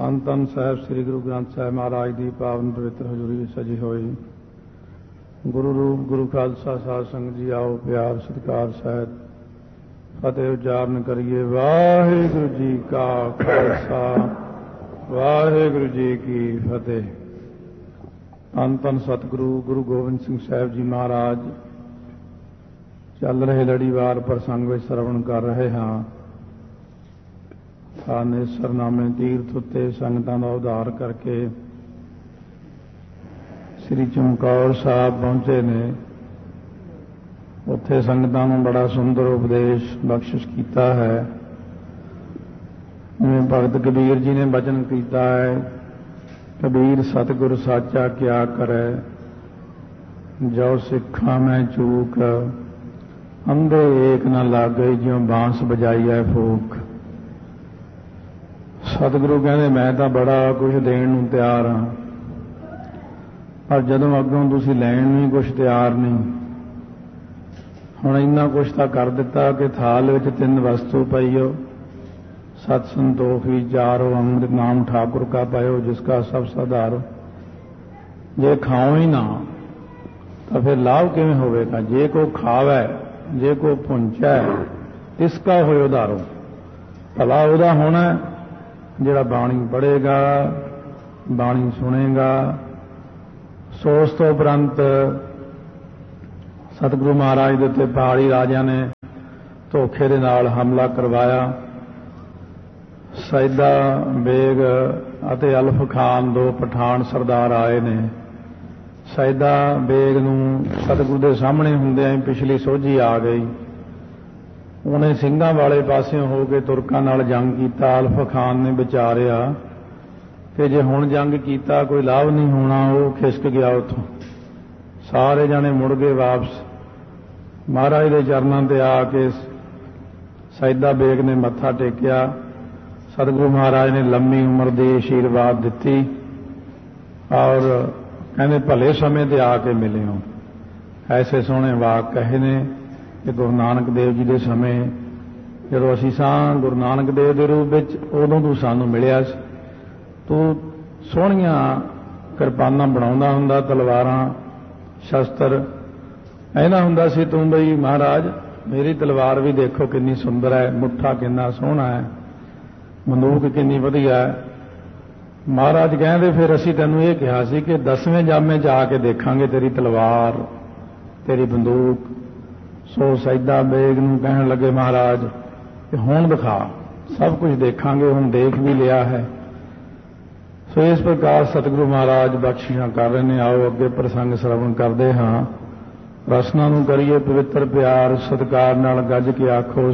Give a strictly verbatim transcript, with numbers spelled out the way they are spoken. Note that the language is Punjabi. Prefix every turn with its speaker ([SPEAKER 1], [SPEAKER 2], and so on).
[SPEAKER 1] ਧੰਨ ਧੰਨ ਸਾਹਿਬ ਸ੍ਰੀ ਗੁਰੂ ਗ੍ਰੰਥ ਸਾਹਿਬ ਮਹਾਰਾਜ ਦੀ ਪਾਵਨ ਪਵਿੱਤਰ ਹਜ਼ੂਰੀ ਵਿੱਚ ਸਜੀ ਹੋਈ ਗੁਰੂ ਰੂਪ ਗੁਰੂ ਖਾਲਸਾ ਸਾਧ ਸੰਗਤ ਜੀ ਆਓ ਪਿਆਰ ਸਤਿਕਾਰ ਸਹਿਤ ਫਤਿਹ ਉਚਾਰਨ ਕਰੀਏ। ਵਾਹਿਗੁਰੂ ਜੀ ਕਾ ਖਾਲਸਾ ਵਾਹਿਗੁਰੂ ਜੀ ਕੀ ਫਤਿਹ। ਧੰਨ ਧੰਨ ਸਤਿਗੁਰੂ ਗੁਰੂ ਗੋਬਿੰਦ ਸਿੰਘ ਸਾਹਿਬ ਜੀ ਮਹਾਰਾਜ ਚੱਲ ਰਹੇ ਲੜੀਵਾਰ ਪ੍ਰਸੰਗ ਵਿੱਚ ਸਰਵਣ ਕਰ ਰਹੇ ਹਾਂ। ਸਾਨੇਸਰਨਾਮੇ ਤੀਰਥ ਉੱਤੇ ਸੰਗਤਾਂ ਦਾ ਉਧਾਰ ਕਰਕੇ ਸ੍ਰੀ ਚਮਕੌਰ ਸਾਹਿਬ ਪਹੁੰਚੇ ਨੇ। ਉੱਥੇ ਸੰਗਤਾਂ ਨੂੰ ਬੜਾ ਸੁੰਦਰ ਉਪਦੇਸ਼ ਬਖਸ਼ਿਸ਼ ਕੀਤਾ ਹੈ। ਜਿਵੇਂ ਭਗਤ ਕਬੀਰ ਜੀ ਨੇ ਬਚਨ ਕੀਤਾ ਹੈ, ਕਬੀਰ ਸਤਿਗੁਰ ਸਾਚਾ ਕਿਆ ਕਰੈ, ਜੋ ਸਿੱਖਾਂ ਮੈਂ ਚੂਕ, ਅੰਧੇ ਏਕ ਨਾ ਲਾਗੇ ਜਿਉਂ ਬਾਂਸ ਬਜਾਈ ਹੈ ਫੂਕ। ਸਤਿਗੁਰੂ ਕਹਿੰਦੇ ਮੈਂ ਤਾਂ ਬੜਾ ਕੁਝ ਦੇਣ ਨੂੰ ਤਿਆਰ ਹਾਂ, ਪਰ ਜਦੋਂ ਅੱਗੋਂ ਤੁਸੀਂ ਲੈਣ ਨੂੰ ਕੁਝ ਤਿਆਰ ਨਹੀਂ। ਹੁਣ ਇੰਨਾ ਕੁਛ ਤਾਂ ਕਰ ਦਿੱਤਾ ਕਿ ਥਾਲ ਵਿੱਚ ਤਿੰਨ ਵਸਤੂ ਪਈਓ, ਸਤ ਸੰਤੋਖ ਵਿਚਾਰੋ, ਅੰਮ੍ਰਿਤ ਨਾਮ ਠਾकुर का पायो जिसका सब साधारो। ਜੇ ਖਾਓ ਹੀ ਨਾ ਤਾਂ ਫਿਰ ਲਾਭ ਕਿਵੇਂ ਹੋਵੇਗਾ? ਜੇ ਕੋ ਖਾਵੇ ਜੇ ਕੋ ਪੁੰਚੈ ਇਸਕਾ ਹੋਇ ਉਧਾਰੋ। ਭਲਾ ਉਹਦਾ ਹੋਣਾ ਜਿਹੜਾ ਬਾਣੀ ਪੜ੍ਹੇਗਾ, ਬਾਣੀ ਸੁਣੇਗਾ। ਸੋ ਉਸ ਤੋਂ ਉਪਰੰਤ ਸਤਿਗੁਰੂ ਮਹਾਰਾਜ ਦੇ ਉੱਤੇ ਪਹਾੜੀ ਰਾਜਿਆਂ ਨੇ ਧੋਖੇ ਦੇ ਨਾਲ ਹਮਲਾ ਕਰਵਾਇਆ। ਸੈਦਾ ਬੇਗ ਅਤੇ ਅਲਫ ਖਾਨ ਦੋ ਪਠਾਨ ਸਰਦਾਰ ਆਏ ਨੇ। ਸੈਦਾ ਬੇਗ ਨੂੰ ਸਤਿਗੁਰੂ ਦੇ ਸਾਹਮਣੇ ਹੁੰਦਿਆਂ ਹੀ ਪਿਛਲੀ ਸੋਝੀ ਆ ਗਈ। ਉਹਨੇ ਸਿੰਘਾਂ ਵਾਲੇ ਪਾਸਿਓਂ ਹੋ ਕੇ ਤੁਰਕਾਂ ਨਾਲ ਜੰਗ ਕੀਤਾ। ਅਲਫ ਖਾਨ ਨੇ ਵਿਚਾਰਿਆ ਕਿ ਜੇ ਹੁਣ ਜੰਗ ਕੀਤਾ ਕੋਈ ਲਾਭ ਨਹੀਂ ਹੋਣਾ। ਉਹ ਖਿਸਕ ਗਿਆ ਉੱਥੋਂ। ਸਾਰੇ ਜਾਣੇ ਮੁੜ ਗਏ ਵਾਪਸ। ਮਹਾਰਾਜ ਦੇ ਚਰਨਾਂ ਤੇ ਆ ਕੇ ਸੈਦਾ ਬੇਗ ਨੇ ਮੱਥਾ ਟੇਕਿਆ। ਸਤਿਗੁਰੂ ਮਹਾਰਾਜ ਨੇ ਲੰਮੀ ਉਮਰ ਦੀ ਆਸ਼ੀਰਵਾਦ ਦਿੱਤੀ ਔਰ ਕਹਿੰਦੇ ਭਲੇ ਸਮੇਂ ਤੇ ਆ ਕੇ ਮਿਲੇ ਹੋ। ਐਸੇ ਸੋਹਣੇ ਵਾਕ ਕਹੇ ਨੇ ਕਿ ਗੁਰੂ ਨਾਨਕ ਦੇਵ ਜੀ ਦੇ ਸਮੇਂ ਜਦੋਂ ਅਸੀਂ ਸਾਂ ਗੁਰੂ ਨਾਨਕ ਦੇਵ ਦੇ ਰੂਪ ਵਿੱਚ, ਉਦੋਂ ਤੂੰ ਸਾਨੂੰ ਮਿਲਿਆ ਸੀ। ਤੂੰ ਸੋਹਣੀਆਂ ਕਿਰਪਾਨਾਂ ਬਣਾਉਂਦਾ ਹੁੰਦਾ, ਤਲਵਾਰਾਂ ਸ਼ਸਤਰ ਇਹਨਾਂ ਹੁੰਦਾ ਸੀ ਤੂੰ ਬਈ ਮਹਾਰਾਜ ਮੇਰੀ ਤਲਵਾਰ ਵੀ ਦੇਖੋ ਕਿੰਨੀ ਸੁੰਦਰ ਹੈ, ਮੁੱਠਾ ਕਿੰਨਾ ਸੋਹਣਾ ਹੈ, ਬੰਦੂਕ ਕਿੰਨੀ ਵਧੀਆ ਹੈ। ਮਹਾਰਾਜ ਕਹਿੰਦੇ ਫਿਰ ਅਸੀਂ ਤੈਨੂੰ ਇਹ ਕਿਹਾ ਸੀ ਕਿ ਦਸਵੇਂ ਜਾਮੇ 'ਚ ਆ ਕੇ ਦੇਖਾਂਗੇ ਤੇਰੀ ਤਲਵਾਰ, ਤੇਰੀ ਬੰਦੂਕ। ਸੋ ਸੈਦਾ ਬੇਗ ਨੂੰ ਕਹਿਣ ਲੱਗੇ ਮਹਾਰਾਜ ਕਿ ਹੁਣ ਦਿਖਾ, ਸਭ ਕੁਝ ਦੇਖਾਂਗੇ, ਹੁਣ ਦੇਖ ਵੀ ਲਿਆ ਹੈ। ਸੋ ਇਸ ਪ੍ਰਕਾਰ ਸਤਿਗੁਰੂ ਮਹਾਰਾਜ ਬਖਸ਼ਿਸ਼ਾਂ ਕਰ ਰਹੇ ਨੇ। ਆਓ ਅੱਗੇ ਪ੍ਰਸੰਗ ਸਰਵਣ ਕਰਦੇ ਹਾਂ। ਰਸਨਾ ਨੂੰ ਕਰੀਏ ਪਵਿੱਤਰ ਪਿਆਰ ਸਤਿਕਾਰ ਨਾਲ ਗੱਜ ਕੇ ਆਖੋ